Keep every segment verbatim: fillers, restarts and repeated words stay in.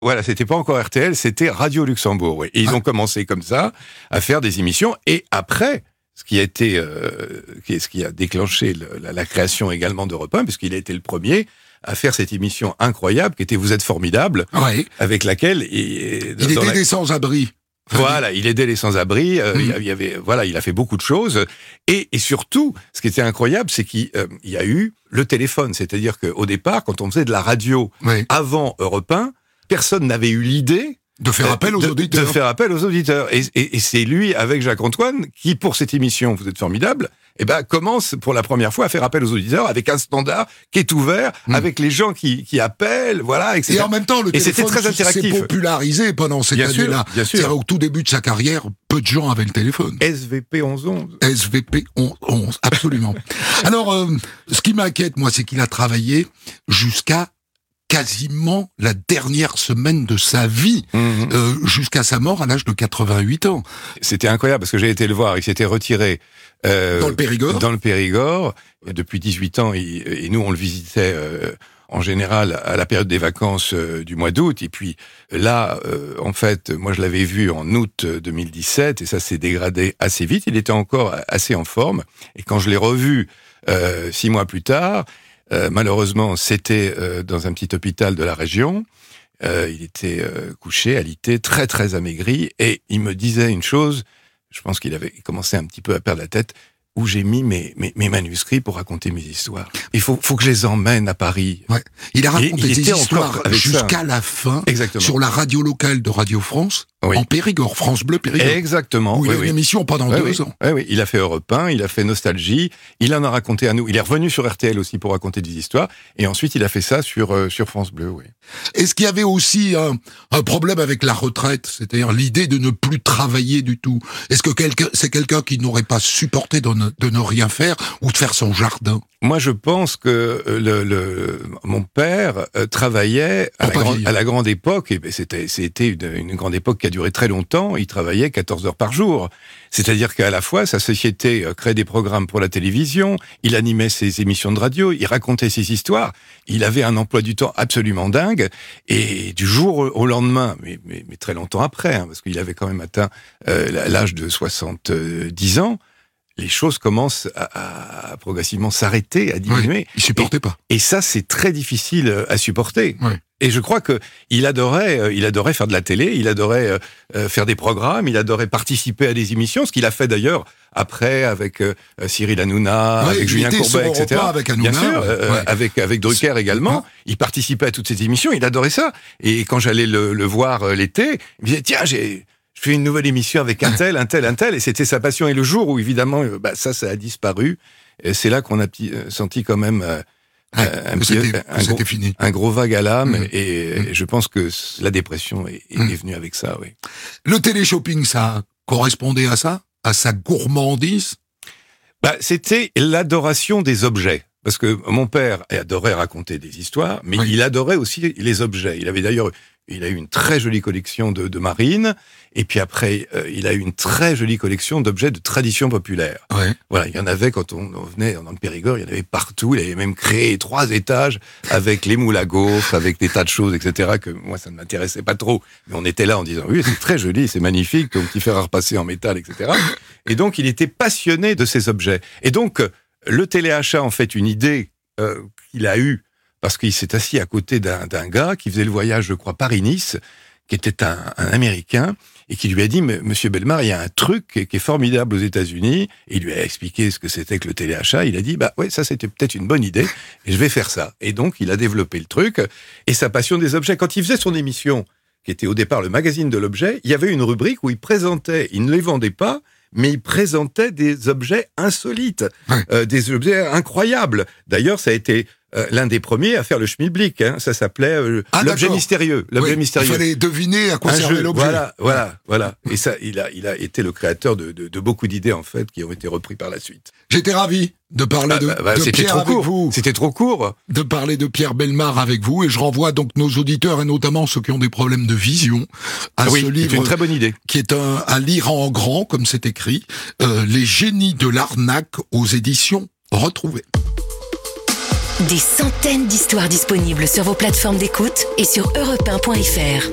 Voilà, c'était pas encore R T L, c'était Radio Luxembourg. Oui. Et ils ah. ont commencé comme ça à faire des émissions. Et après, ce qui a été, euh, ce qui a déclenché le, la, la création également d'Europe un, puisqu'il a été le premier à faire cette émission incroyable qui était Vous êtes formidable, ouais. avec laquelle il, il aidait la... des sans-abri. Voilà, il aidait les sans-abri. Euh, mmh. Il y avait, voilà, il a fait beaucoup de choses. Et, et surtout, ce qui était incroyable, c'est qu'il euh, y a eu le téléphone. C'est-à-dire qu'au départ, quand on faisait de la radio ouais. avant Europe un, personne n'avait eu l'idée de faire appel aux de, auditeurs. De faire appel aux auditeurs. Et, et, et c'est lui, avec Jacques-Antoine, qui, pour cette émission, Vous êtes formidable, eh ben, commence pour la première fois à faire appel aux auditeurs avec un standard qui est ouvert, mmh. avec les gens qui, qui appellent, voilà, et cetera. Et en même temps, le et téléphone très interactif. s'est popularisé pendant cette bien année-là. Sûr, bien sûr. C'est-à-dire au tout début de sa carrière, peu de gens avaient le téléphone. S V P onze onze. S V P onze onze, absolument. Alors, euh, ce qui m'inquiète, moi, c'est qu'il a travaillé jusqu'à quasiment la dernière semaine de sa vie, mmh. euh, jusqu'à sa mort à l'âge de quatre-vingt-huit ans. C'était incroyable parce que j'ai été le voir, il s'était retiré euh, dans le Périgord. Dans le Périgord, depuis dix-huit ans, il, et nous on le visitait euh, en général à la période des vacances euh, du mois d'août. Et puis là, euh, en fait, moi je l'avais vu en août deux mille dix-sept et ça s'est dégradé assez vite. Il était encore assez en forme. Et quand je l'ai revu euh, six mois plus tard, Euh, malheureusement, c'était euh, dans un petit hôpital de la région. Euh, il était euh, couché, alité, très très amaigri, et il me disait une chose. Je pense qu'il avait commencé un petit peu à perdre la tête. Où j'ai mis mes, mes, mes manuscrits pour raconter mes histoires. Il faut, faut que je les emmène à Paris. Ouais. Il a raconté il des histoires jusqu'à ça. la fin. Exactement. Sur la radio locale de Radio France, oui. en Périgord, France Bleu Périgord. Exactement. Où il oui, a eu oui. une émission pendant oui, deux oui. ans. Oui, oui. Il a fait Europe un, il a fait Nostalgie, il en a raconté à nous. Il est revenu sur R T L aussi pour raconter des histoires, et ensuite il a fait ça sur, euh, sur France Bleu, oui. Est-ce qu'il y avait aussi un, un problème avec la retraite, c'est-à-dire l'idée de ne plus travailler du tout? Est-ce que quelqu'un, c'est quelqu'un qui n'aurait pas supporté de ne, de ne rien faire ou de faire son jardin? Moi, je pense que le, le mon père euh, travaillait à la, grande, à la grande époque, et c'était c'était une, une grande époque qui a duré très longtemps. Il travaillait quatorze heures par jour. C'est-à-dire qu'à la fois, sa société créait des programmes pour la télévision, il animait ses émissions de radio, il racontait ses histoires. Il avait un emploi du temps absolument dingue. Et du jour au lendemain, mais, mais, mais très longtemps après, hein, parce qu'il avait quand même atteint euh, l'âge de soixante-dix ans, les choses commencent à, à progressivement s'arrêter, à diminuer. Oui, il supportait et, pas. Et ça, c'est très difficile à supporter. Oui. Et je crois que il adorait, euh, il adorait faire de la télé, il adorait euh, faire des programmes, il adorait participer à des émissions, ce qu'il a fait d'ailleurs après avec euh, Cyril Hanouna, ouais, avec Julien Courbet, et cetera. Avec Hanouna, bien sûr, ouais. euh, Ouais. avec avec Drucker également. Ouais. Il participait à toutes ces émissions, il adorait ça. Et quand j'allais le, le voir euh, l'été, il me disait tiens, j'ai je fais une nouvelle émission avec un tel, un tel, un tel, et c'était sa passion. Et le jour où évidemment, euh, bah ça, ça a disparu, et c'est là qu'on a petit, euh, senti quand même. Euh, Ouais, un, petit, un, gros, fini. un gros vague à l'âme, mmh. et, mmh. et je pense que la dépression est, est mmh. venue avec ça, oui. Le télé-shopping, ça correspondait à ça? À sa gourmandise? Bah, c'était l'adoration des objets. Parce que mon père adorait raconter des histoires, mais oui. il adorait aussi les objets. Il avait d'ailleurs, il a eu une très jolie collection de, de marines, et puis après, euh, il a eu une très jolie collection d'objets de tradition populaire. Ouais. Voilà, il y en avait quand on, on venait dans le Périgord, il y en avait partout. Il avait même créé trois étages avec les moules à gaufres, avec des tas de choses, et cetera. Que moi, ça ne m'intéressait pas trop. Mais on était là en disant, oui, c'est très joli, c'est magnifique, ton petit fer à repasser en métal, et cetera. Et donc, il était passionné de ces objets. Et donc, le téléachat, en fait, une idée euh, qu'il a eue, parce qu'il s'est assis à côté d'un, d'un gars qui faisait le voyage, je crois, Paris-Nice, qui était un, un Américain, et qui lui a dit, Monsieur Bellemare, il y a un truc qui est, qui est formidable aux États-Unis. Et il lui a expliqué ce que c'était que le téléachat. Il a dit, bah ouais, ça c'était peut-être une bonne idée, et je vais faire ça. Et donc, il a développé le truc, et sa passion des objets. Quand il faisait son émission, qui était au départ le magazine de l'objet, il y avait une rubrique où il présentait, il ne les vendait pas, mais il présentait des objets insolites, ouais. euh, des objets incroyables. D'ailleurs, ça a été euh, l'un des premiers à faire le schmilblick. Hein. Ça s'appelait euh, ah, l'objet d'accord. mystérieux. L'objet oui, mystérieux. Il fallait deviner à quoi servait l'objet. Voilà, voilà, voilà. Et ça, il a, il a été le créateur de, de, de beaucoup d'idées en fait qui ont été repris par la suite. J'étais ravi de parler de, ah, bah, de Pierre trop avec court. vous. C'était trop court. De parler de Pierre Bellemare avec vous, et je renvoie donc nos auditeurs et notamment ceux qui ont des problèmes de vision à oui, ce livre. C'est une très bonne idée. Qui est un, à lire en grand, comme c'est écrit, euh, Les génies de l'arnaque aux éditions Retrouvées. Des centaines d'histoires disponibles sur vos plateformes d'écoute et sur europe un point f r.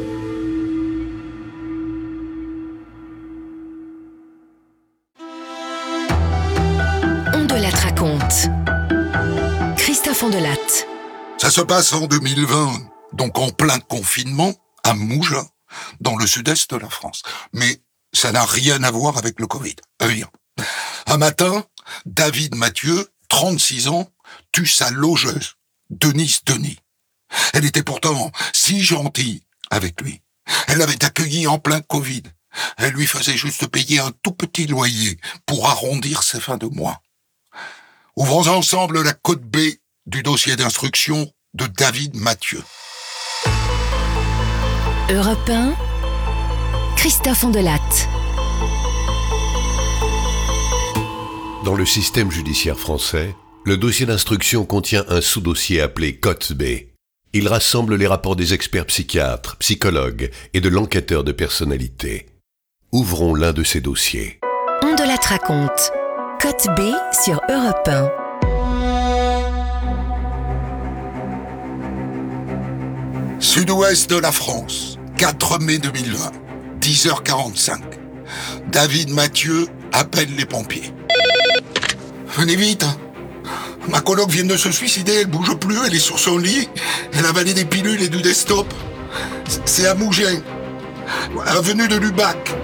On de la raconte. Christophe Ondelatte. Ça se passe en deux mille vingt, donc en plein confinement, à Mougins, dans le sud-est de la France. Mais ça n'a rien à voir avec le Covid. Rien. Un matin, David Mathieu, trente-six ans, tue sa logeuse, Denise Denis. Elle était pourtant si gentille avec lui. Elle l'avait accueilli en plein Covid. Elle lui faisait juste payer un tout petit loyer pour arrondir ses fins de mois. Ouvrons ensemble la cote B du dossier d'instruction de David Mathieu. Europe un, Christophe Ondelatte. Dans le système judiciaire français, le dossier d'instruction contient un sous-dossier appelé cote B. Il rassemble les rapports des experts psychiatres, psychologues et de l'enquêteur de personnalité. Ouvrons l'un de ces dossiers. Ondelatte raconte. Cote B sur Europe un. Sud-ouest de la France, quatre mai deux mille vingt, dix heures quarante-cinq. David Mathieu appelle les pompiers. Venez vite, hein. Ma coloc vient de se suicider, elle bouge plus, elle est sur son lit, elle a avalé des pilules et du desktop. C'est à Mougins, avenue de Lubac.